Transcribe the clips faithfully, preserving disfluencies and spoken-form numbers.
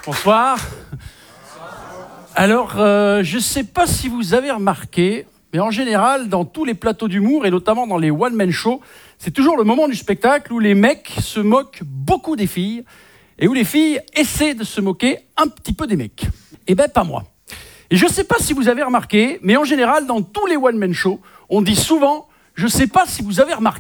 Bonsoir. Alors, euh, je ne sais pas si vous avez remarqué, mais en général, dans tous les plateaux d'humour, et notamment dans les one-man shows, c'est toujours le moment du spectacle où les mecs se moquent beaucoup des filles, et où les filles essaient de se moquer un petit peu des mecs. Eh ben, pas moi. Et je ne sais pas si vous avez remarqué, mais en général, dans tous les one-man shows, on dit souvent « je ne sais pas si vous avez remarqué ».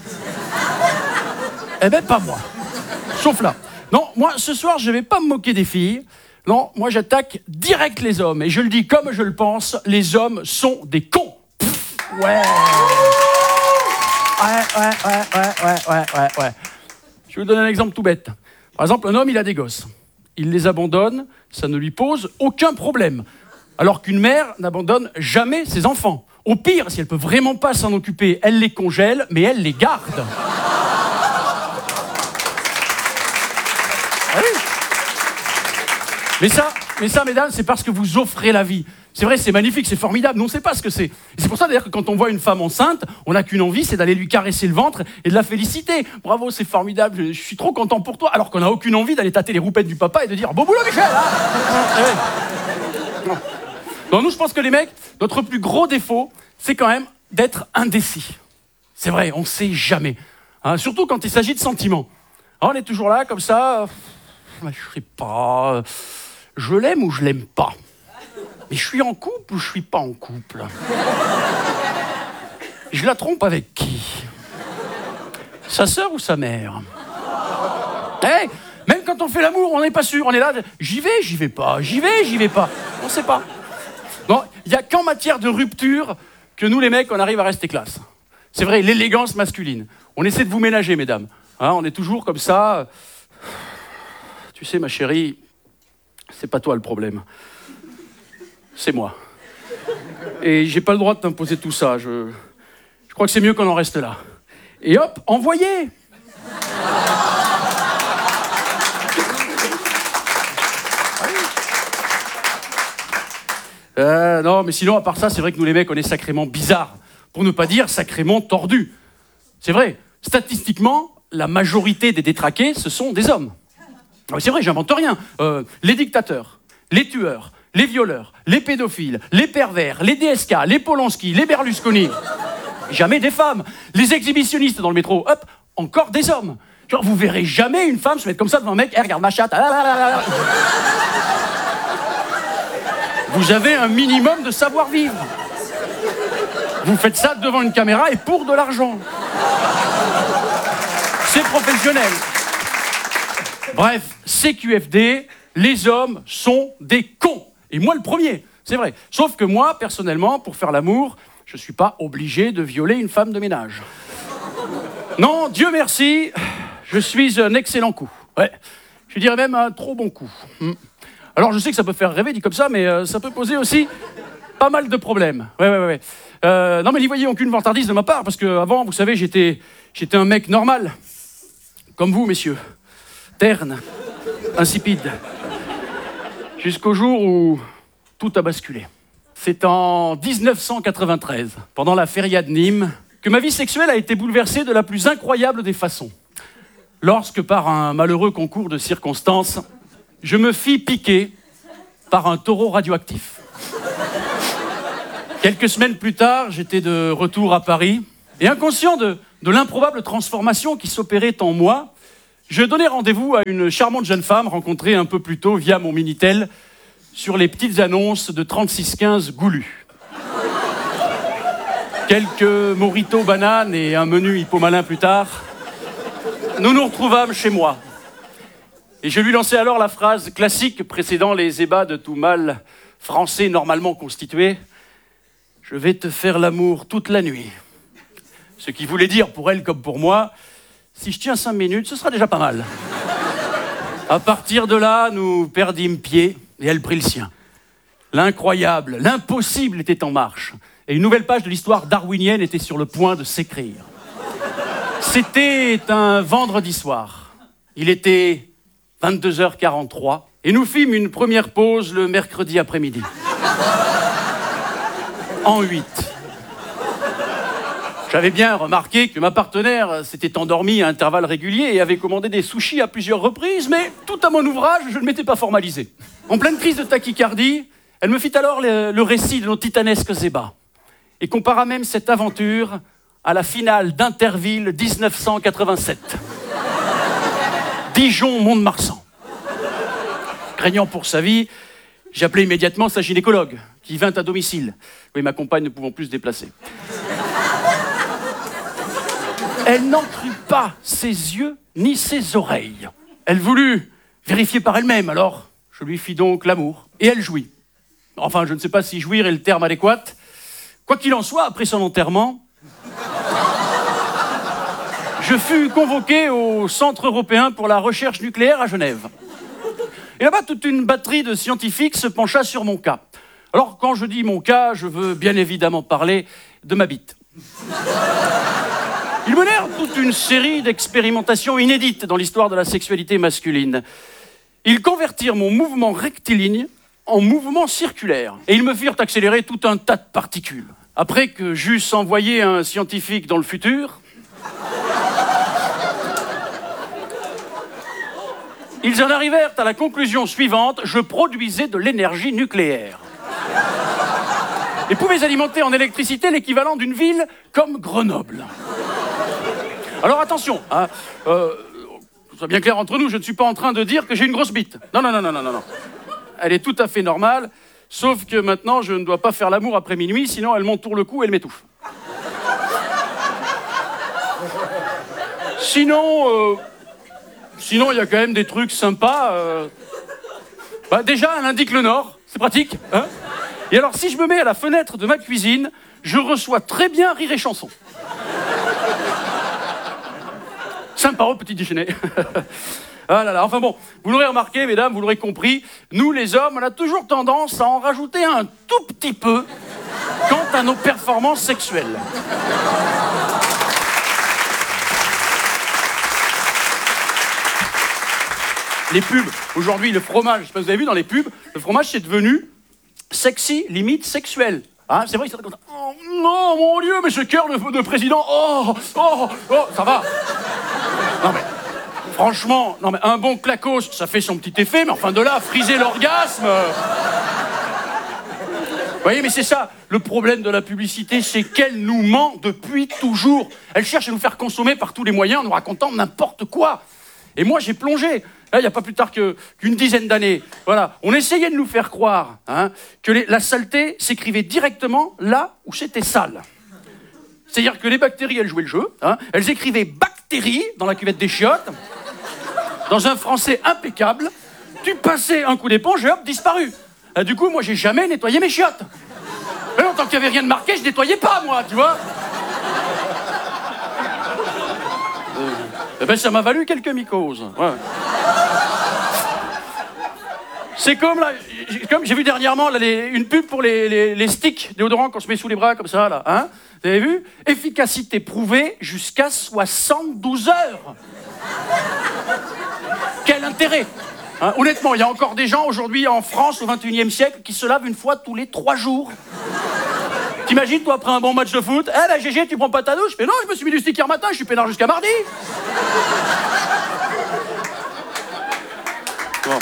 Eh ben, pas moi. Sauf là. Non, moi, ce soir, je ne vais pas me moquer des filles. Non, moi, j'attaque direct les hommes. Et je le dis comme je le pense, les hommes sont des cons. Pff, ouais. Ouais, ouais, ouais, ouais, ouais, ouais, ouais, ouais. Je vais vous donner un exemple tout bête. Par exemple, un homme, il a des gosses. Il les abandonne, ça ne lui pose aucun problème. Alors qu'une mère n'abandonne jamais ses enfants. Au pire, si elle peut vraiment pas s'en occuper, elle les congèle, mais elle les garde. Ah oui. Mais ça, mais ça, mesdames, c'est parce que vous offrez la vie. C'est vrai, c'est magnifique, c'est formidable, mais on ne sait pas ce que c'est. Et c'est pour ça d'ailleurs que quand on voit une femme enceinte, on n'a qu'une envie, c'est d'aller lui caresser le ventre et de la féliciter. Bravo, c'est formidable, je, je suis trop content pour toi. Alors qu'on n'a aucune envie d'aller tâter les roupettes du papa et de dire « Beau boulot, Michel hein !» Non. Non, nous, je pense que les mecs, notre plus gros défaut, c'est quand même d'être indécis. C'est vrai, on ne sait jamais. Hein, surtout quand il s'agit de sentiments. Alors, on est toujours là, comme ça, je ne sais pas, je l'aime ou je l'aime pas. Mais je suis en couple ou je suis pas en couple? Je la trompe avec qui? Sa sœur ou sa mère? Hey, même quand on fait l'amour, on n'est pas sûr. On est là, j'y vais, j'y vais pas, j'y vais, j'y vais pas. On ne sait pas. Non, il n'y a qu'en matière de rupture que nous, les mecs, on arrive à rester classe. C'est vrai, l'élégance masculine. On essaie de vous ménager, mesdames. Hein, on est toujours comme ça. Tu sais, ma chérie, c'est pas toi le problème. C'est moi. Et j'ai pas le droit de t'imposer tout ça. Je, je crois que c'est mieux qu'on en reste là. Et hop, envoyez. euh, Non, mais sinon, à part ça, c'est vrai que nous les mecs, on est sacrément bizarres. Pour ne pas dire sacrément tordus. C'est vrai, statistiquement, la majorité des détraqués, ce sont des hommes. C'est vrai, j'invente rien. Euh, les dictateurs, les tueurs, les violeurs, les pédophiles, les pervers, les D S K, les Polanski, les Berlusconi. Jamais des femmes. Les exhibitionnistes dans le métro, hop, encore des hommes. Genre, vous verrez jamais une femme se mettre comme ça devant un mec, hey, regarde ma chatte. Vous avez un minimum de savoir-vivre. Vous faites ça devant une caméra et pour de l'argent. C'est professionnel. Bref, C Q F D, les hommes sont des cons. Et moi le premier, c'est vrai. Sauf que moi, personnellement, pour faire l'amour, je ne suis pas obligé de violer une femme de ménage. Non, Dieu merci, je suis un excellent coup. Ouais, je dirais même un trop bon coup. Alors je sais que ça peut faire rêver dit comme ça, mais euh, ça peut poser aussi pas mal de problèmes. Ouais, ouais, ouais. Euh, non mais n'y voyez aucune vantardise de ma part, parce qu'avant, vous savez, j'étais, j'étais un mec normal. Comme vous, messieurs. Terne, insipide. Jusqu'au jour où tout a basculé. C'est en dix-neuf cent quatre-vingt-treize, pendant la feria de Nîmes, que ma vie sexuelle a été bouleversée de la plus incroyable des façons. Lorsque, par un malheureux concours de circonstances, je me fis piquer par un taureau radioactif. Quelques semaines plus tard, j'étais de retour à Paris, et inconscient de, de l'improbable transformation qui s'opérait en moi, je donnais rendez-vous à une charmante jeune femme rencontrée un peu plus tôt via mon Minitel sur les petites annonces de trente-six quinze Goulu. Quelques mojitos bananes et un menu hippomalin plus tard, nous nous retrouvâmes chez moi. Et je lui lançai alors la phrase classique précédant les ébats de tout mâle français normalement constitué. « Je vais te faire l'amour toute la nuit. » Ce qui voulait dire pour elle comme pour moi, si je tiens cinq minutes, ce sera déjà pas mal. À partir de là, nous perdîmes pied et elle prit le sien. L'incroyable, l'impossible était en marche. Et une nouvelle page de l'histoire darwinienne était sur le point de s'écrire. C'était un vendredi soir. Il était vingt-deux heures quarante-trois et nous fîmes une première pause le mercredi après-midi. En huit. J'avais bien remarqué que ma partenaire s'était endormie à intervalles réguliers et avait commandé des sushis à plusieurs reprises, mais tout à mon ouvrage, je ne m'étais pas formalisé. En pleine crise de tachycardie, elle me fit alors le, le récit de nos titanesques ébats et compara même cette aventure à la finale d'Interville dix-neuf cent quatre-vingt-sept. Dijon-Mont-de-Marsan. Craignant pour sa vie, j'ai appelé immédiatement sa gynécologue, qui vint à domicile. Oui, ma compagne ne pouvant plus se déplacer. Elle n'en crut pas ses yeux ni ses oreilles. Elle voulut vérifier par elle-même, alors je lui fis donc l'amour. Et elle jouit. Enfin, je ne sais pas si jouir est le terme adéquat. Quoi qu'il en soit, après son enterrement, je fus convoqué au Centre européen pour la recherche nucléaire à Genève. Et là-bas, toute une batterie de scientifiques se pencha sur mon cas. Alors, quand je dis mon cas, je veux bien évidemment parler de ma bite. Ils menèrent toute une série d'expérimentations inédites dans l'histoire de la sexualité masculine. Ils convertirent mon mouvement rectiligne en mouvement circulaire. Et ils me firent accélérer tout un tas de particules. Après que j'eusse envoyé un scientifique dans le futur, ils en arrivèrent à la conclusion suivante: je produisais de l'énergie nucléaire. Et pouvais alimenter en électricité l'équivalent d'une ville comme Grenoble. Alors attention, hein, euh, soit bien clair entre nous, je ne suis pas en train de dire que j'ai une grosse bite. Non, non, non, non, non, non. Elle est tout à fait normale, sauf que maintenant, je ne dois pas faire l'amour après minuit, sinon elle m'entoure le cou et elle m'étouffe. Sinon, euh, sinon, il y a quand même des trucs sympas. Euh... Bah, déjà, elle indique le nord, c'est pratique. Hein. Et alors, si je me mets à la fenêtre de ma cuisine, je reçois très bien rire et chanson. Sympa au petit déjeuner. Ah là là, enfin bon, vous l'aurez remarqué, mesdames, vous l'aurez compris, nous les hommes, on a toujours tendance à en rajouter un tout petit peu quant à nos performances sexuelles. Les pubs, aujourd'hui, le fromage, je sais pas si vous avez vu dans les pubs, le fromage c'est devenu sexy, limite sexuel. Hein, c'est vrai, ils sont comme ça. Oh non, mon Dieu, mais ce cœur de, de président, oh, oh, oh, ça va. Non mais, franchement, non mais un bon clacos, ça fait son petit effet, mais enfin de là à friser l'orgasme. Vous voyez, mais c'est ça, le problème de la publicité, c'est qu'elle nous ment depuis toujours. Elle cherche à nous faire consommer par tous les moyens en nous racontant n'importe quoi. Et moi, j'ai plongé. Là, il n'y a pas plus tard que, qu'une dizaine d'années. Voilà. On essayait de nous faire croire hein, que les, la saleté s'écrivait directement là où c'était sale. C'est-à-dire que les bactéries, elles jouaient le jeu. Hein, elles écrivaient bactéries dans la cuvette des chiottes, dans un français impeccable. Tu passais un coup d'éponge et hop, disparu. Et du coup, moi, j'ai jamais nettoyé mes chiottes. Mais non, tant qu'il n'y avait rien de marqué, je nettoyais pas, moi, tu vois. Euh, eh ben, ça m'a valu quelques mycoses. Ouais. C'est comme là, comme j'ai vu dernièrement là, les, une pub pour les, les, les sticks déodorants qu'on se met sous les bras comme ça là, hein. Vous avez vu? Efficacité prouvée jusqu'à soixante-douze heures. Quel intérêt hein. Honnêtement, il y a encore des gens aujourd'hui en France au vingt et unième siècle qui se lavent une fois tous les trois jours. T'imagines, toi, après un bon match de foot, eh ben Gégé, tu prends pas ta douche? Mais non, je me suis mis du stick hier matin, je suis peinard jusqu'à mardi. Bon.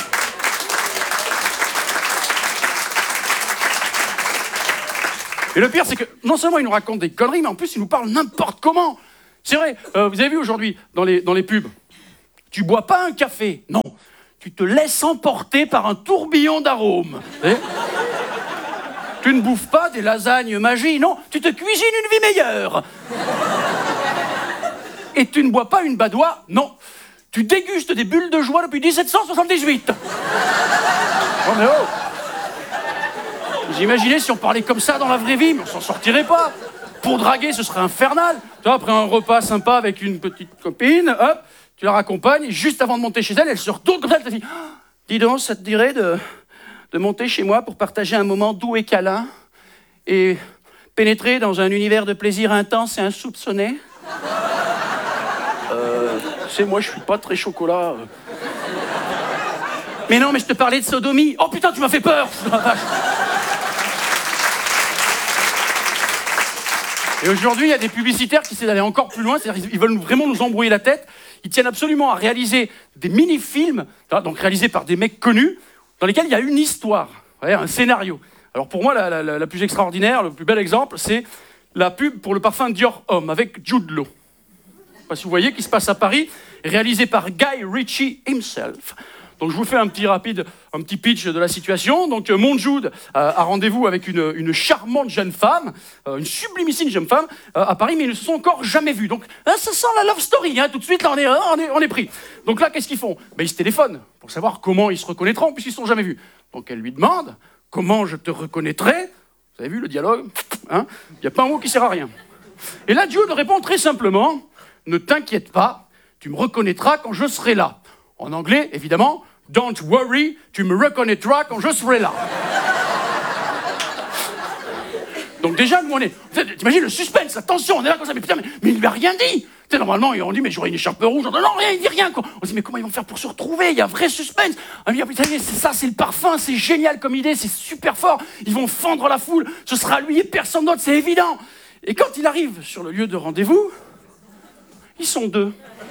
Et le pire, c'est que non seulement ils nous racontent des conneries, mais en plus ils nous parlent n'importe comment. C'est vrai, euh, vous avez vu aujourd'hui dans les, dans les pubs, tu bois pas un café, non, tu te laisses emporter par un tourbillon d'arômes. Tu ne bouffes pas des lasagnes magie, non, tu te cuisines une vie meilleure. Et tu ne bois pas une badoie, non, tu dégustes des bulles de joie depuis dix-sept cent soixante-dix-huit. Oh mais oh. J'imaginais si on parlait comme ça dans la vraie vie, mais on s'en sortirait pas. Pour draguer, ce serait infernal. Tu vois, après un repas sympa avec une petite copine, hop, tu la raccompagnes, et juste avant de monter chez elle, elle se retourne comme ça, elle te dit oh, « Dis donc, ça te dirait de, de monter chez moi pour partager un moment doux et câlin et pénétrer dans un univers de plaisir intense et insoupçonné ?» Euh, tu sais, moi, je suis pas très chocolat. Mais non, mais je te parlais de sodomie. Oh putain, tu m'as fait peur. Et aujourd'hui, il y a des publicitaires qui essaient d'aller encore plus loin, c'est-à-dire qu'ils veulent vraiment nous embrouiller la tête. Ils tiennent absolument à réaliser des mini-films, donc réalisés par des mecs connus, dans lesquels il y a une histoire, voyez, un scénario. Alors pour moi, la, la, la plus extraordinaire, le plus bel exemple, c'est la pub pour le parfum Dior Homme avec Jude Law. Je ne sais pas si vous voyez, qui se passe à Paris, réalisé par Guy Ritchie himself. Donc je vous fais un petit rapide, un petit pitch de la situation. Donc euh, mon Jude euh, a rendez-vous avec une, une charmante jeune femme, euh, une sublimissime jeune femme euh, à Paris, mais ils ne se sont encore jamais vus. Donc là, ça sent la love story, hein, tout de suite, là on est, on est, on est pris. Donc là, qu'est-ce qu'ils font? Ben, ils se téléphonent pour savoir comment ils se reconnaîtront, puisqu'ils ne se sont jamais vus. Donc elle lui demande, comment je te reconnaîtrai? Vous avez vu le dialogue, hein? Il n'y a pas un mot qui sert à rien. Et là, Jude répond très simplement, ne t'inquiète pas, tu me reconnaîtras quand je serai là. En anglais, évidemment, don't worry, tu me reconnaîtras quand je serai là. Donc déjà, nous on est... T'imagines le suspense, la tension, on est là comme ça, mais putain, mais, mais il lui a rien dit. Tu sais, normalement, on dit, mais j'aurais une écharpe rouge. On dit, non, rien, il dit rien, quoi. On se dit, mais comment ils vont faire pour se retrouver? Il y a un vrai suspense. On dit, putain, c'est ça, c'est le parfum, c'est génial comme idée, c'est super fort. Ils vont fendre la foule, ce sera lui et personne d'autre, c'est évident. Et quand il arrive sur le lieu de rendez-vous, ils sont deux.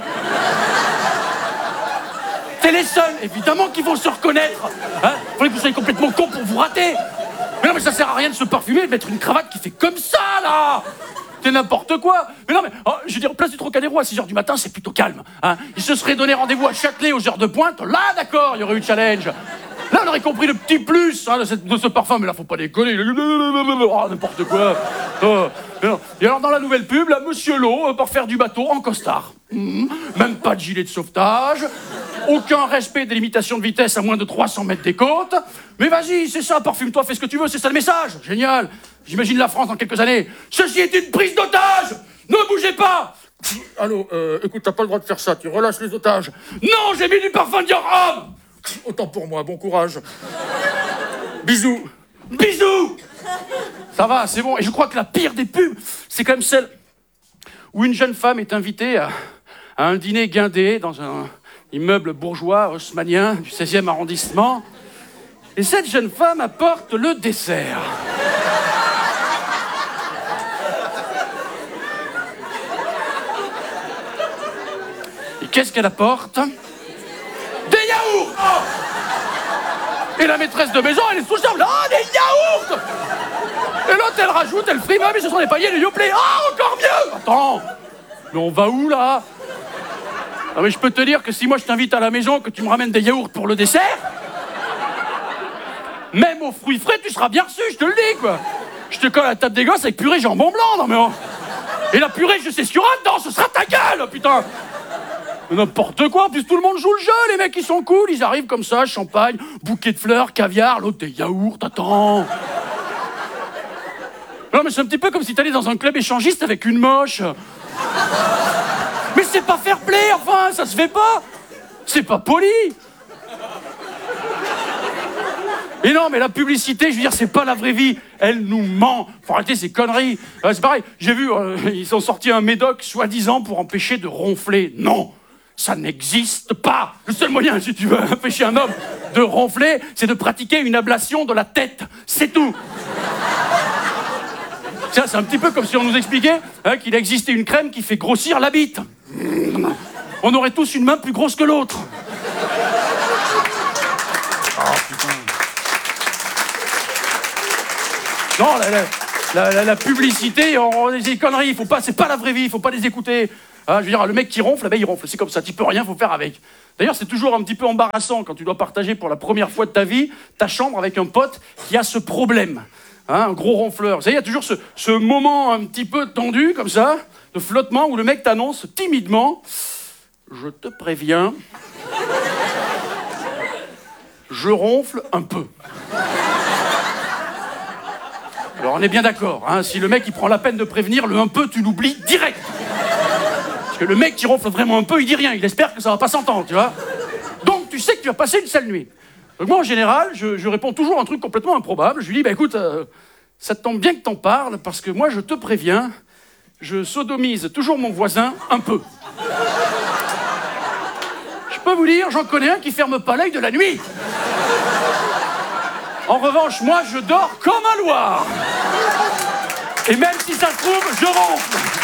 C'est les seuls, évidemment, qui vont se reconnaître. Hein, faudrait que vous soyez complètement con pour vous rater. Mais non, mais ça sert à rien de se parfumer et de mettre une cravate qui fait comme ça, là. C'est n'importe quoi. Mais non, mais oh, je veux dire, place du Trocadéro à six heures du matin, c'est plutôt calme. Hein. Ils se seraient donné rendez-vous à Châtelet aux heures de pointe. Là, d'accord, il y aurait eu challenge. Là, on aurait compris le petit plus hein, de, cette, de ce parfum. Mais là, faut pas déconner. Oh, n'importe quoi. Oh, et alors, dans la nouvelle pub, là, Monsieur Lowe, pour faire du bateau en costard. Mmh, même pas de gilet de sauvetage. Aucun respect des limitations de vitesse à moins de trois cents mètres des côtes. Mais vas-y, c'est ça, parfume-toi, fais ce que tu veux, c'est ça le message. Génial. J'imagine la France dans quelques années. Ceci est une prise d'otage. Ne bougez pas. Allô, euh, écoute, t'as pas le droit de faire ça, tu relâches les otages. Non, j'ai mis du parfum Dior Homme. Autant pour moi, bon courage. Bisous. Bisous. Ça va, c'est bon. Et je crois que la pire des pubs, c'est quand même celle où une jeune femme est invitée à, à un dîner guindé dans un immeuble bourgeois haussmannien du seizième arrondissement. Et cette jeune femme apporte le dessert. Et qu'est-ce qu'elle apporte? Des yaourts. Oh. Et la maîtresse de maison, elle est sous charme. Ah, des yaourts. Et l'autre, elle rajoute, elle frime, mais ce sont des paillettes, les yoplait. Ah, encore mieux. Attends, mais on va où, là? Ah, mais je peux te dire que si moi je t'invite à la maison, que tu me ramènes des yaourts pour le dessert, même aux fruits frais, tu seras bien reçu, je te le dis, quoi. Je te colle à la table des gosses avec purée jambon blanc, non mais... Oh. Et la purée, je sais ce qu'il y aura dedans, ce sera ta gueule, putain. N'importe quoi, en plus tout le monde joue le jeu, les mecs ils sont cool, ils arrivent comme ça, champagne, bouquet de fleurs, caviar, l'autre des yaourts, attends. Non mais c'est un petit peu comme si t'allais dans un club échangiste avec une moche. Mais c'est pas fair play, enfin, ça se fait pas. C'est pas poli. Et non, mais la publicité, je veux dire, c'est pas la vraie vie. Elle nous ment. Faut arrêter ces conneries. Euh, c'est pareil, j'ai vu, euh, ils ont sorti un médoc, soi-disant, pour empêcher de ronfler. Non, ça n'existe pas. Le seul moyen, si tu veux empêcher un homme de ronfler, c'est de pratiquer une ablation de la tête. C'est tout. Tiens, c'est un petit peu comme si on nous expliquait hein, qu'il existait une crème qui fait grossir la bite. On aurait tous une main plus grosse que l'autre. Oh, putain. Non, la, la, la, la publicité, on, les conneries, faut pas, c'est pas la vraie vie, il faut pas les écouter. Hein, je veux dire, le mec qui ronfle, ben, il ronfle, c'est comme ça, tu peux rien, faut faire avec. D'ailleurs, c'est toujours un petit peu embarrassant quand tu dois partager pour la première fois de ta vie ta chambre avec un pote qui a ce problème. Hein, un gros ronfleur. Vous savez, il y a toujours ce, ce moment un petit peu tendu, comme ça, de flottement, où le mec t'annonce timidement « Je te préviens, je ronfle un peu. » Alors, on est bien d'accord, hein, si le mec, il prend la peine de prévenir, le « un peu », tu l'oublies direct. Parce que le mec qui ronfle vraiment un peu, il dit rien, il espère que ça va pas s'entendre, tu vois. Donc, tu sais que tu vas passer une sale nuit. Donc moi, en général, je, je réponds toujours un truc complètement improbable. Je lui dis, bah écoute, euh, ça te tombe bien que t'en parles, parce que moi, je te préviens, je sodomise toujours mon voisin un peu. Je peux vous dire, j'en connais un qui ferme pas l'œil de la nuit. En revanche, moi, je dors comme un loir. Et même si ça se trouve, je ronfle.